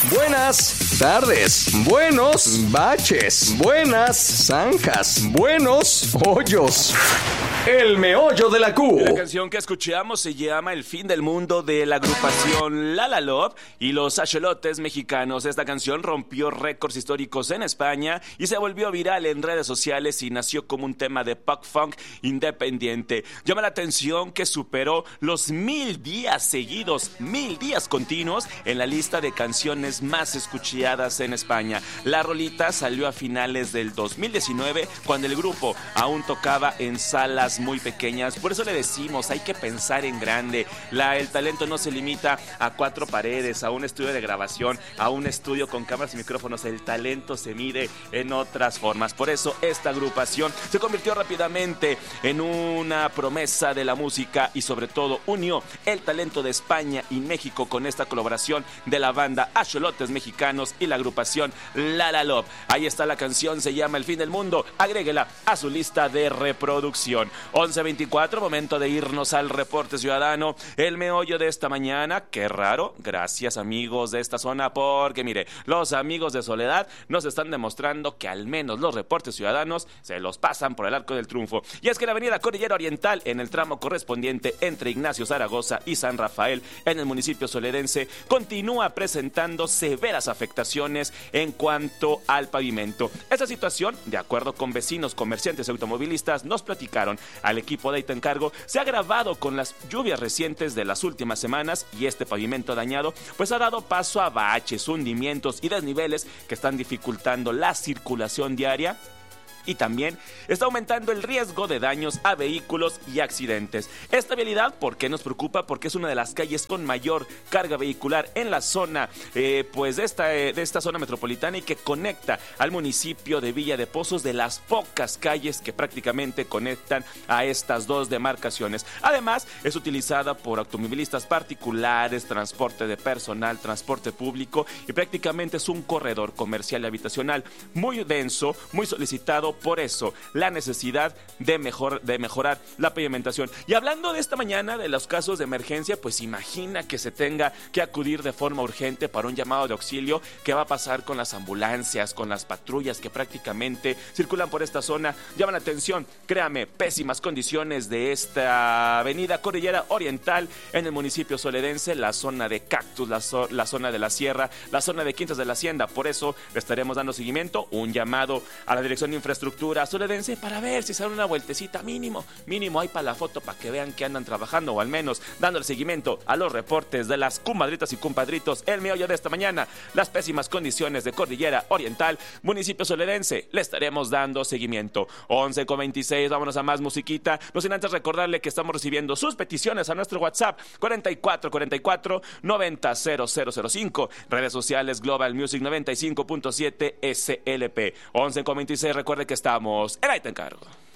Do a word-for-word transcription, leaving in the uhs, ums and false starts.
Buenas tardes, buenos baches, buenas zanjas, buenos hoyos. El meollo de la Q. La canción que escuchamos se llama El fin del mundo, de la agrupación La La Love y los Axolotes mexicanos. Esta canción rompió récords históricos en España y se volvió viral en redes sociales y nació como un tema de pop funk independiente. Llama la atención que superó los mil días seguidos, mil días continuos en la lista de canciones más escuchadas en España. La rolita salió a finales del dos mil diecinueve, cuando el grupo aún tocaba en salas muy pequeñas. Por eso le decimos, hay que pensar en grande. La, el talento no se limita a cuatro paredes, a un estudio de grabación, a un estudio con cámaras y micrófonos. El talento se mide en otras formas. Por eso esta agrupación se convirtió rápidamente en una promesa de la música y sobre todo unió el talento de España y México con esta colaboración de la banda Axolotes mexicanos y la agrupación La La Love. Ahí está la canción, se llama El fin del mundo. Agréguela a su lista de reproducción. once veinticuatro, momento de irnos al reporte ciudadano. El meollo de esta mañana, qué raro, gracias amigos de esta zona, porque mire, los amigos de Soledad nos están demostrando que al menos los reportes ciudadanos se los pasan por el arco del triunfo. Y es que la avenida Cordillera Oriental, en el tramo correspondiente entre Ignacio Zaragoza y San Rafael, en el municipio soledense, continúa presentando severas afectaciones en cuanto al pavimento. Esta situación, de acuerdo con vecinos, comerciantes y automovilistas, nos platicaron al equipo de Itencargo, se ha agravado con las lluvias recientes de las últimas semanas y este pavimento dañado pues ha dado paso a baches, hundimientos y desniveles que están dificultando la circulación diaria. Y también está aumentando el riesgo de daños a vehículos y accidentes. Esta vialidad, ¿por qué nos preocupa? Porque es una de las calles con mayor carga vehicular en la zona eh, pues de esta, eh, de esta zona metropolitana y que conecta al municipio de Villa de Pozos, de las pocas calles que prácticamente conectan a estas dos demarcaciones. Además, es utilizada por automovilistas particulares, transporte de personal, transporte público y prácticamente es un corredor comercial y habitacional muy denso, muy solicitado. Por eso, la necesidad de, mejor, de mejorar la pavimentación. Y hablando de esta mañana, de los casos de emergencia, pues imagina que se tenga que acudir de forma urgente para un llamado de auxilio. ¿Qué va a pasar con las ambulancias, con las patrullas que prácticamente circulan por esta zona? Llama la atención, créame, pésimas condiciones de esta avenida Cordillera Oriental en el municipio soledense, la zona de Cactus, la, zo- la zona de la Sierra, la zona de Quintas de la Hacienda. Por eso le estaremos dando seguimiento, un llamado a la Dirección de Infraestructura soledense para ver si sale una vueltecita mínimo, mínimo hay para la foto, para que vean que andan trabajando o al menos dándole seguimiento a los reportes de las comadritas y compadritos. El meollo de esta mañana, las pésimas condiciones de Cordillera Oriental, municipio soledense, le estaremos dando seguimiento. once con veintiséis, vámonos a más musiquita, no sin antes recordarle que estamos recibiendo sus peticiones a nuestro WhatsApp cuarenta y cuatro cuarenta y cuatro noventa cero cero cero cinco, redes sociales Global Music noventa y cinco punto siete S L P. once con veintiséis, recuerde que estamos en Ahí te encargo.